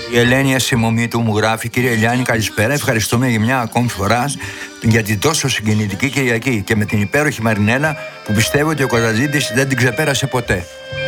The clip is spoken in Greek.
Η Ελένη Ασημομήτου μου γράφει: Κύριε Ελιάννη, καλησπέρα. Ευχαριστούμε για μια ακόμη φορά για την τόσο συγκινητική Κυριακή και με την υπέροχη Μαρινέλα που πιστεύω ότι ο Κωνσταντίνης δεν την ξεπέρασε ποτέ.